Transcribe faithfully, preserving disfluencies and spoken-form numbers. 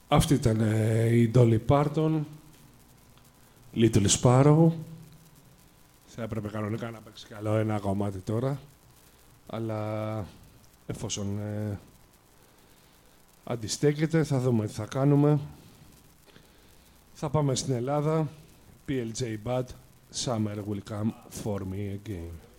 Αυτή ήταν ε, η Dolly Parton, Little Sparrow. Θα έπρεπε κανονικά να παίξει καλό ένα κομμάτι τώρα, αλλά εφόσον ε, αντιστέκεται, θα δούμε τι θα κάνουμε. Θα πάμε στην Ελλάδα. πι ελ τζέι Bad, Summer Will Come For Me Again.